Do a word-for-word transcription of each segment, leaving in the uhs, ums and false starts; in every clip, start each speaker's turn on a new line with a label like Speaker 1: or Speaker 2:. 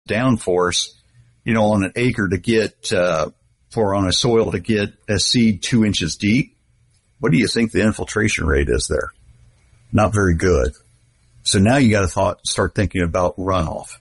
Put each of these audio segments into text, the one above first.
Speaker 1: downforce, you know, on an acre to get, uh, for on a soil to get a seed two inches deep, what do you think the infiltration rate is there? Not very good. So now you got to thought, start thinking about runoff.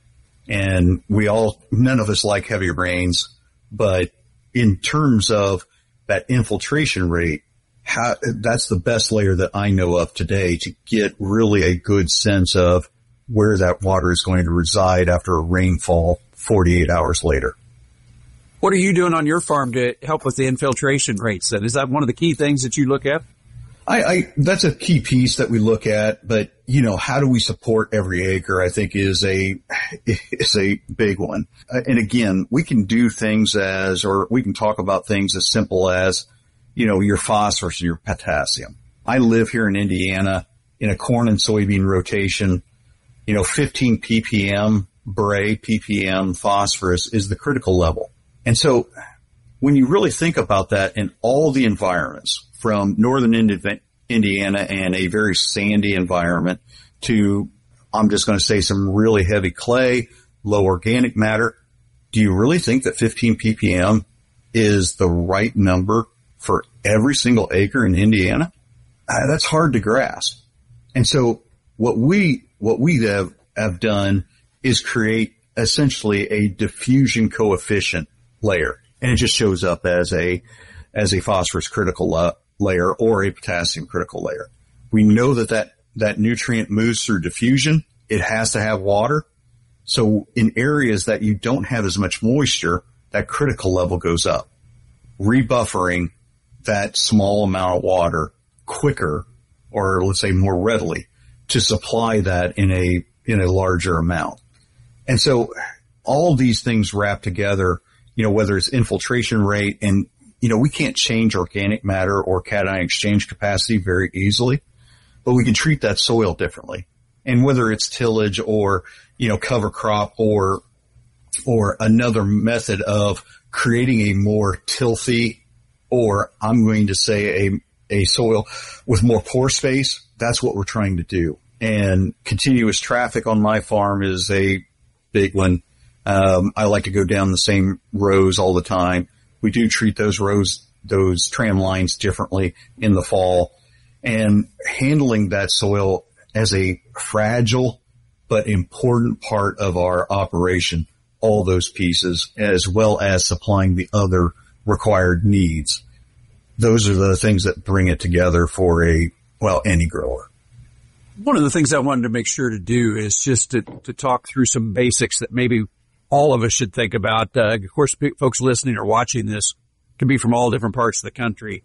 Speaker 1: And we all, none of us like heavy rains, but in terms of that infiltration rate, how, that's the best layer that I know of today to get really a good sense of where that water is going to reside after a rainfall forty-eight hours later.
Speaker 2: What are you doing on your farm to help with the infiltration rates then? Is that one of the key things that you look at?
Speaker 1: I, I, that's a key piece that we look at, but you know, how do we support every acre? I think is a, is a big one. And again, we can do things as, or we can talk about things as simple as, you know, your phosphorus and your potassium. I live here in Indiana in a corn and soybean rotation. You know, fifteen P P M Bray, P P M phosphorus is the critical level. And so when you really think about that in all the environments from northern Indi- Indiana and a very sandy environment to, I'm just going to say some really heavy clay, low organic matter, do you really think that fifteen P P M is the right number for every single acre in Indiana? Uh, that's hard to grasp. And so what we, what we have, have done is create essentially a diffusion coefficient layer. And it just shows up as a, as a phosphorus critical la- layer or a potassium critical layer. We know that that, that nutrient moves through diffusion. It has to have water. So in areas that you don't have as much moisture, that critical level goes up, rebuffering that small amount of water quicker, or let's say more readily, to supply that in a, in a larger amount. And so all these things wrap together, you know, whether it's infiltration rate and, you know, we can't change organic matter or cation exchange capacity very easily, but we can treat that soil differently. And whether it's tillage or, you know, cover crop or, or another method of creating a more tilthy, or I'm going to say a, a soil with more pore space, that's what we're trying to do. And continuous traffic on my farm is a big one. Um, I like to go down the same rows all the time. We do treat those rows, those tram lines differently in the fall, and handling that soil as a fragile but important part of our operation, all those pieces, as well as supplying the other required needs. Those are the things that bring it together for a, well, any grower.
Speaker 2: One of the things I wanted to make sure to do is just to, to talk through some basics that maybe all of us should think about. Uh, of course, folks listening or watching this can be from all different parts of the country.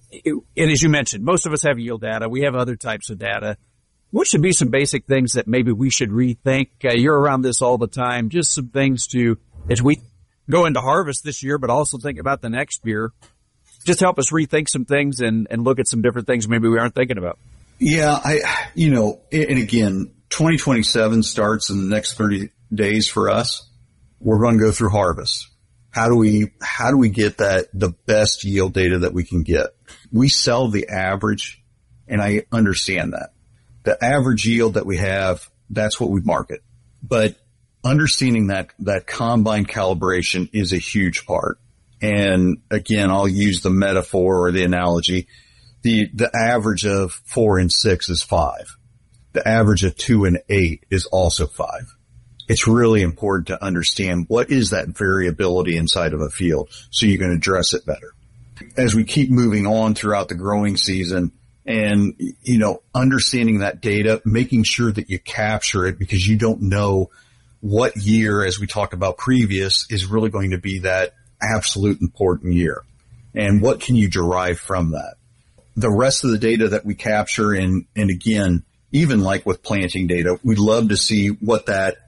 Speaker 2: And as you mentioned, most of us have yield data. We have other types of data. What should be some basic things that maybe we should rethink? Uh, you're around this all the time. Just some things to, as we go into harvest this year, but also think about the next year, just help us rethink some things and, and look at some different things maybe we aren't thinking about.
Speaker 1: Yeah, I, you know, and again, twenty twenty-seven starts in the next thirty days for us. We're going to go through harvest. How do we, how do we get that, the best yield data that we can get? We sell the average, and I understand that. The average yield that we have, that's what we market. But understanding that, that combine calibration is a huge part. And again, I'll use the metaphor or the analogy. The, the average of four and six is five. The average of two and eight is also five. It's really important to understand what is that variability inside of a field so you can address it better. As we keep moving on throughout the growing season and, you know, understanding that data, making sure that you capture it because you don't know what year, as we talked about previous, is really going to be that absolute important year. And what can you derive from that? The rest of the data that we capture, and, and again, even like with planting data, we'd love to see what that,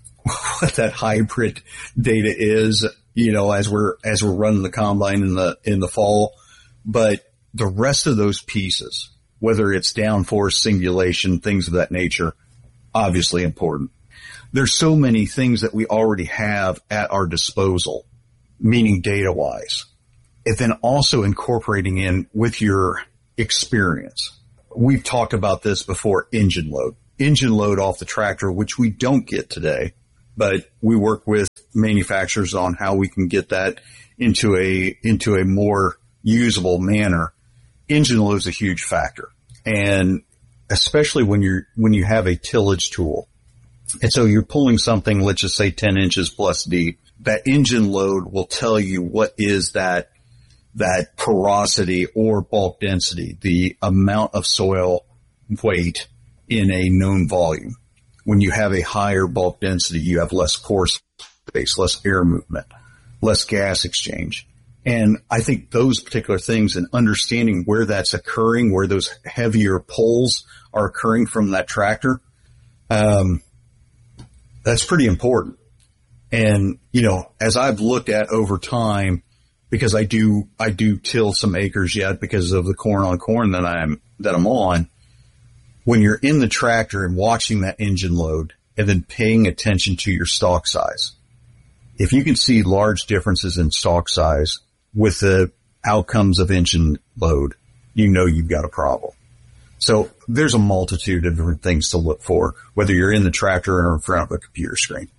Speaker 1: what that hybrid data is, you know, as we're, as we're running the combine in the, in the fall. But the rest of those pieces, whether it's downforce, singulation, things of that nature, obviously important. There's so many things that we already have at our disposal, meaning data wise, and then also incorporating in with your experience. We've talked about this before, engine load. Engine load off the tractor, which we don't get today. but we work with manufacturers on how we can get that into a, into a more usable manner. Engine load is a huge factor. And especially when you're, when you have a tillage tool. And so you're pulling something, let's just say ten inches plus deep. That engine load will tell you what is that, that porosity or bulk density, the amount of soil weight in a known volume. When you have a higher bulk density, you have less pore space, less air movement, less gas exchange. And I think those particular things and understanding where that's occurring, where those heavier pulls are occurring from that tractor, um, that's pretty important. And, you know, as I've looked at over time, because I do, I do till some acres yet because of the corn on corn that I'm, that I'm on. When you're in the tractor and watching that engine load and then paying attention to your stalk size, if you can see large differences in stalk size with the outcomes of engine load, you know you've got a problem. So there's a multitude of different things to look for, whether you're in the tractor or in front of a computer screen.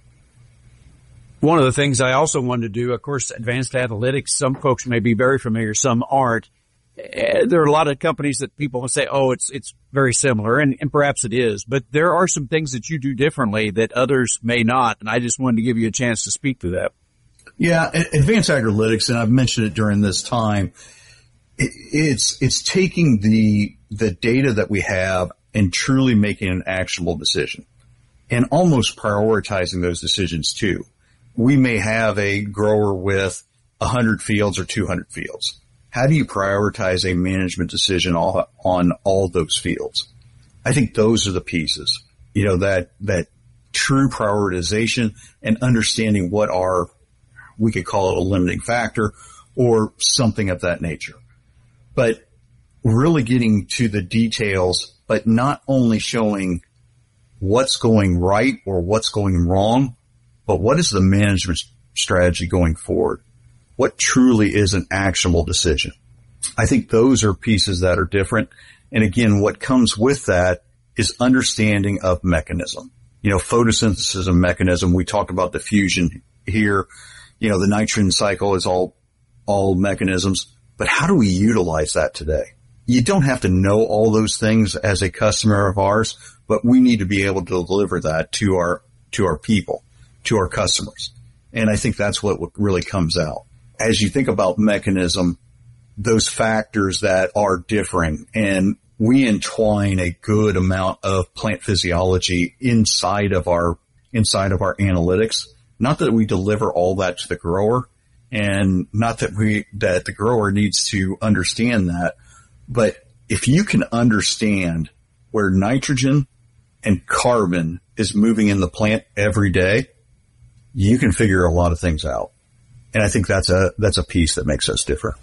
Speaker 2: One of the things I also wanted to do, of course, advanced analytics, some folks may be very familiar, some aren't. There are a lot of companies that people will say, oh, it's it's very similar, and, and perhaps it is. But there are some things that you do differently that others may not, and I just wanted to give you a chance to speak to that.
Speaker 1: Yeah, advanced analytics, and I've mentioned it during this time, it, it's it's taking the the data that we have and truly making an actionable decision, and almost prioritizing those decisions too. We may have a grower with one hundred fields or two hundred fields. How do you prioritize a management decision all, on all those fields? I think those are the pieces, you know, that, that true prioritization and understanding what are, we could call it a limiting factor or something of that nature. But really getting to the details, but not only showing what's going right or what's going wrong, but what is the management strategy going forward? What truly is an actionable decision? I think those are pieces that are different. And again, what comes with that is understanding of mechanism. You know, photosynthesis of mechanism. We talked about diffusion here. You know, the nitrogen cycle is all, all mechanisms. But how do we utilize that today? You don't have to know all those things as a customer of ours, but we need to be able to deliver that to our, to our people, to our customers. And I think that's what really comes out. As you think about mechanism, those factors that are differing, and we entwine a good amount of plant physiology inside of our, inside of our analytics. Not that we deliver all that to the grower, and not that we, that the grower needs to understand that, but if you can understand where nitrogen and carbon is moving in the plant every day, you can figure a lot of things out. And I think that's a, that's a piece that makes us different.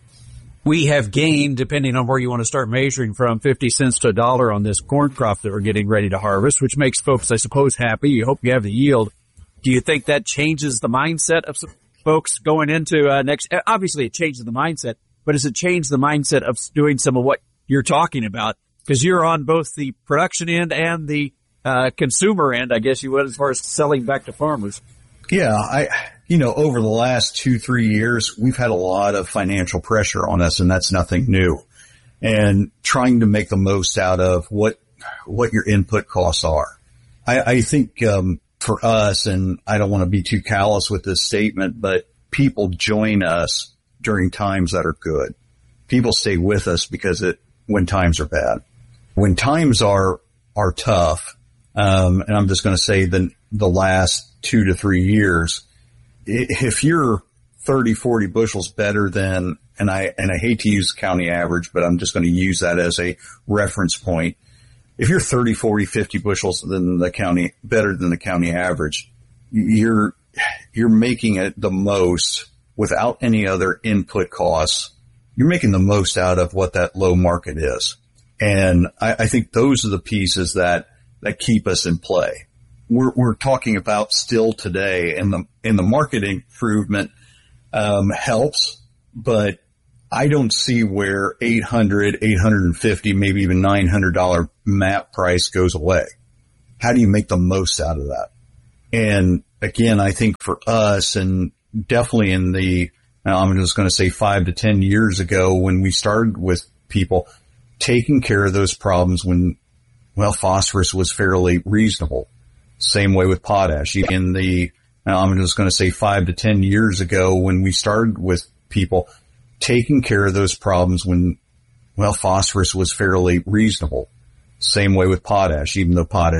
Speaker 2: We have gained, depending on where you want to start measuring, from fifty cents to a dollar on this corn crop that we're getting ready to harvest, which makes folks, I suppose, happy. You hope you have the yield. Do you think that changes the mindset of some folks going into uh, next? Obviously, it changes the mindset, but does it change the mindset of doing some of what you're talking about? Because you're on both the production end and the uh, consumer end, I guess you would, as far as selling back to farmers.
Speaker 1: Yeah, I, you know, over the last two, three years, we've had a lot of financial pressure on us, and that's nothing new. And trying to make the most out of what, what your input costs are. I, I think, um, for us, and I don't want to be too callous with this statement, but people join us during times that are good. People stay with us because it, when times are bad. When times are, are tough, um, and I'm just going to say the, the last two to three years, if you're thirty, forty bushels better than, and I, and I hate to use county average, but I'm just going to use that as a reference point. If you're thirty, forty, fifty bushels than the county, better than the county average, you're, you're making it the most without any other input costs. You're making the most out of what that low market is. And I, I think those are the pieces that, that keep us in play. We're, we're talking about still today, and the, and the market improvement, um, helps, but I don't see where eight hundred, eight hundred fifty, maybe even nine hundred dollars map price goes away. How do you make the most out of that? And again, I think for us, and definitely in the, I'm just going to say five to ten years ago when we started with people taking care of those problems when, well, phosphorus was fairly reasonable. Same way with potash. In the, I'm just going to say five to ten years ago when we started with people taking care of those problems when, well, phosphorus was fairly reasonable. Same way with potash, even though potash